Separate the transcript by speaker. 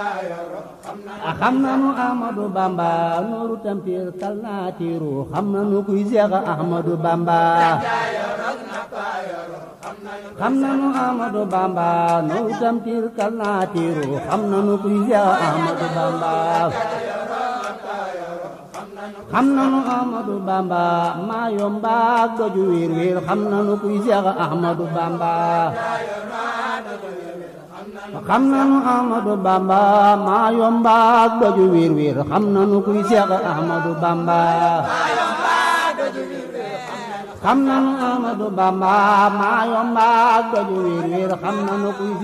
Speaker 1: xam nanu Ahmadu Bamba nooru tampir kal naa tiiru xam nanu kuy Seex Ahmadu Bamba xam nanu Ahmadu Bamba nooru tampir kal naa tiiru xam nanu kuy Seex Ahmadu Bamba xam nanu Ahmadu Bamba maa yomba doju wiir wiir xam nanu kuy Seex Ahmadu Bamba xam nanu Ahmadu Bamba maa yomba doju wiir wiir xam nanu kuy Seex Ahmadu Bamba xam nanu Ahmadu Bamba maa yomba doju wiir wiir xam nanu kuy